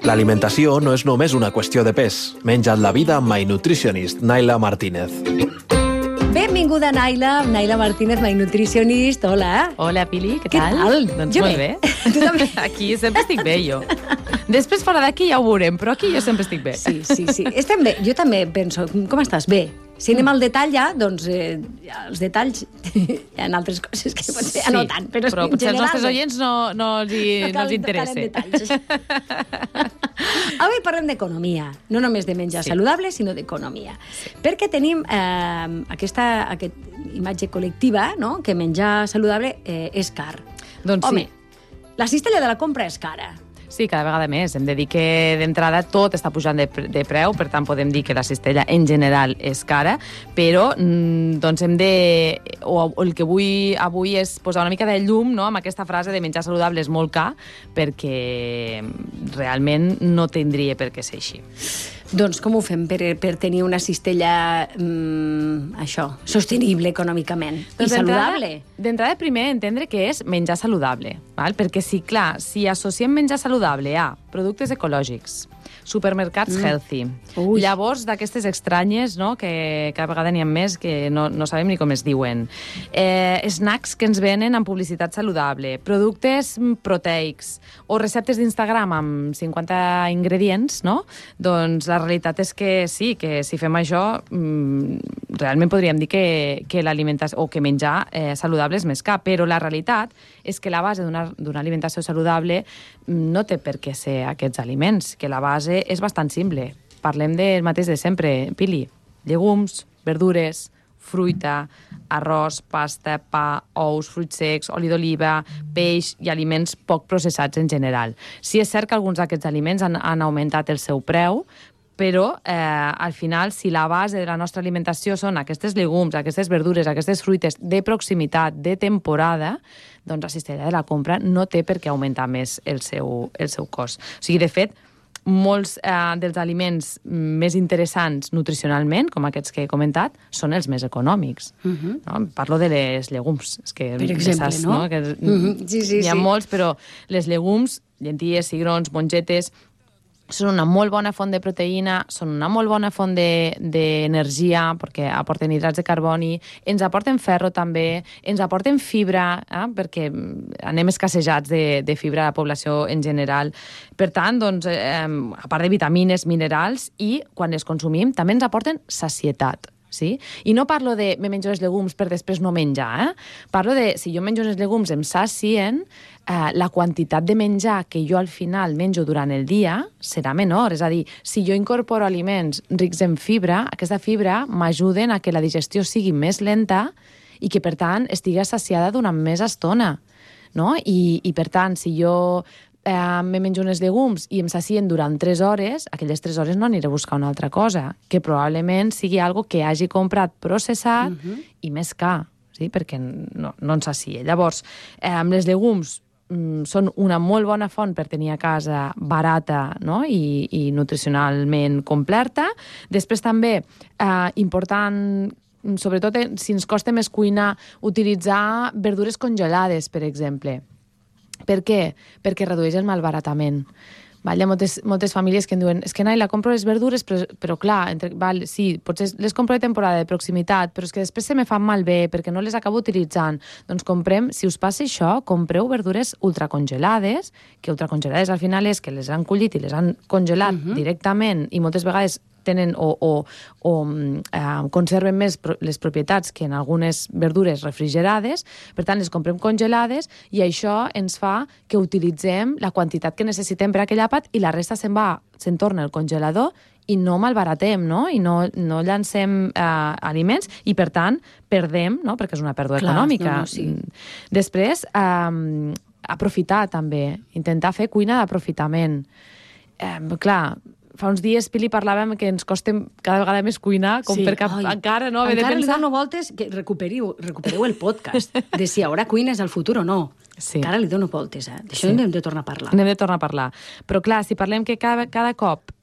L'alimentació no és només una qüestió de pes. Menja't la vida amb My Nutritionist, Naila Martínez. Benvinguda, Naila Martínez, My Nutritionist. Hola. Hola, Pili, què tal? Doncs Jo molt bé. bé. Tu també? Aquí sempre estic bé, jo. Després, fora d'aquí, ja ho veurem, però aquí jo sempre estic bé. Sí. Estem bé. Jo també penso, com estàs? Bé. Si anem al detall ja, doncs els detalls hi ha altres coses que potser ja no tant. Però potser als nostres oients no els interessa. Avui parlem d'economia, no només de menjar saludable, sinó d'economia. Perquè tenim aquesta imatge col·lectiva, no?, que menjar saludable és car. Doncs Home, la cistella de la compra és cara. Sí, cada vegada més. Hem de dir que d'entrada tot està pujant de preu, per tant podem dir que la cistella en general és cara, però doncs hem de... O el que vull avui és posar una mica de llum, no?, amb aquesta frase de menjar saludable és molt car, perquè realment no tindria per què ser així. Doncs com ho fem per tenir una cistella sostenible econòmicament i saludable? D'entrada, primer, entendre què és menjar saludable. Val? Perquè si associem menjar saludable a productes ecològics, supermercats healthy, llavors d'aquestes estranyes, no?, que cada vegada n'hi ha més que no sabem ni com es diuen, snacks que ens venen amb publicitat saludable, productes proteics o receptes d'Instagram amb 50 ingredients, no?, doncs la realitat és que sí, que si fem això realment podríem dir que l'alimentació o que menjar saludable és més car, però la realitat és que la base d'una alimentació saludable no té per què ser aquests aliments, que la base és bastant simple. Parlem del mateix de sempre, Pili. Llegums, verdures, fruita, arròs, pasta, pa, ous, fruits secs, oli d'oliva, peix i aliments poc processats en general. Sí, és cert que alguns d'aquests aliments han augmentat el seu preu, però al final, si la base de la nostra alimentació són aquests llegums, aquestes verdures, aquestes fruites de proximitat, de temporada, doncs la cistella de la compra no té per què augmentar més el seu cost. O sigui, de fet, molts dels aliments més interessants nutricionalment, com aquests que he comentat, són els més econòmics. No? Parlo de les llegums. És que, per exemple, saps, no? Que Sí. Hi ha molts, però les llegums, llenties, cigrons, mongetes, són una molt bona font de proteïna, són una molt bona font d'energia, perquè aporten hidrats de carboni, ens aporten ferro també, ens aporten fibra, perquè anem escassejats de fibra a la població en general. Per tant, doncs, a part de vitamines, minerals, i quan les consumim també ens aporten sacietat. Sí? I no parlo de me menjo els llegums per després no menjar, Parlo de, si jo menjo els llegums em sacien, la quantitat de menjar que jo al final menjo durant el dia serà menor. És a dir, si jo incorporo aliments rics en fibra, aquesta fibra m'ajuden a que la digestió sigui més lenta i que, per tant, estigui saciada durant més estona. No? I per tant, si jo me menjo uns llegums i em sacien durant 3 hores, aquelles 3 hores no aniré a buscar una altra cosa, que probablement sigui algo que hagi comprat processat i més car, sí? Perquè no ens sacia. Llavors, les llegums són una molt bona font per tenir a casa barata, no?, i nutricionalment completa. Després també, important, sobretot si ens costa més cuinar, utilitzar verdures congelades, per exemple. Per què? Perquè redueix el malbaratament. Hi ha moltes famílies que em diuen és que, Naila, compro les verdures, però clar, sí, potser les compro de temporada, de proximitat, però és que després se me fan malbé perquè no les acabo utilitzant. Doncs comprem, si us passa això, compreu verdures ultracongelades, que ultracongelades al final és que les han collit i les han congelat directament i moltes vegades tenen o conserven més les propietats que en algunes verdures refrigerades, per tant les comprem congelades i això ens fa que utilitzem la quantitat que necessitem per aquell àpat i la resta se'n torna al congelador i no malbaratem, no? I no llancem aliments i, per tant, perdem, no? Perquè és una pèrdua econòmica. Sí. Després, aprofitar també, intentar fer cuina d'aprofitament. Clar, fa uns dies, Pili, parlàvem que ens costa cada vegada més cuinar, com per encara no haver de pensar... Encara li dono voltes que recupereu el podcast de si hi haurà cuines al futur o no. Sí. Encara li dono voltes, D'això hem de tornar a parlar. N'hem de tornar a parlar. Però clar, si parlem que cada cop